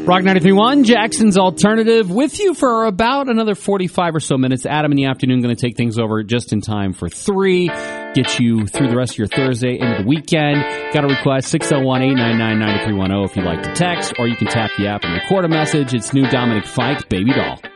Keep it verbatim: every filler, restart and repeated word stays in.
Rock ninety-three point one, Jackson's Alternative, with you for about another forty-five or so minutes. Adam in the afternoon going to take things over just in time for three. Get you through the rest of your Thursday into the weekend. Got a request, six oh one, eight nine nine, nine three one oh if you'd like to text, or you can tap the app and record a message. It's new Dominic Fike, Baby Doll.